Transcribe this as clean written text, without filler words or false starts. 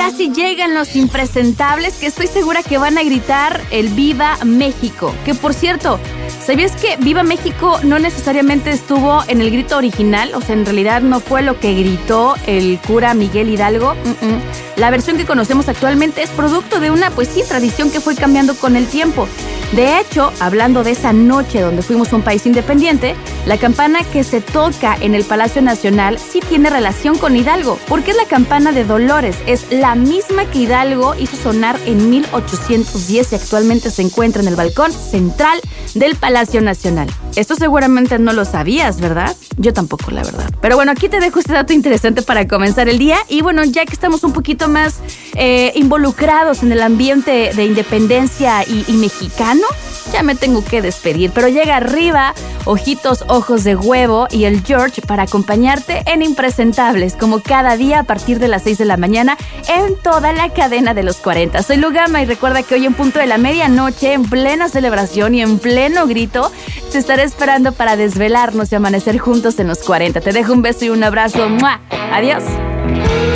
casi llegan los impresentables que estoy segura que van a gritar el Viva México. Que por cierto, ¿sabías que Viva México no necesariamente estuvo en el grito original? O sea, en realidad no fue lo que gritó el cura Miguel Hidalgo. La versión que conocemos actualmente es producto de una, pues sí, tradición que fue cambiando con el tiempo. De hecho, hablando de esa noche donde fuimos un país independiente, la campana que se toca en el Palacio Nacional sí tiene relación con Hidalgo, porque es la campana de Dolores. Es la misma que Hidalgo hizo sonar en 1810 y actualmente se encuentra en el balcón central del Palacio Nacional. Esto seguramente no lo sabías, ¿verdad? Yo tampoco, la verdad. Pero bueno, aquí te dejo este dato interesante para comenzar el día. Y bueno, ya que estamos un poquito más involucrados en el ambiente de independencia y mexicano, ya me tengo que despedir. Pero llega arriba, Ojitos, Ojos de Huevo y el George para acompañarte en Impresentables, como cada día a partir de las 6 de la mañana en toda la cadena de los 40. Soy Lugama y recuerda que hoy en punto de la medianoche, en plena celebración y en pleno grito, te estaré esperando para desvelarnos y amanecer juntos en los 40. Te dejo un beso y un abrazo. ¡Mua! Adiós.